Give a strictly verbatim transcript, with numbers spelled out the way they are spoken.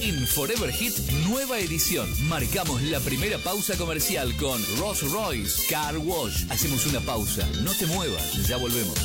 en Forever Hit, nueva edición. Marcamos la primera pausa comercial con Rolls Royce Car Wash. Hacemos una pausa, no te muevas, ya volvemos.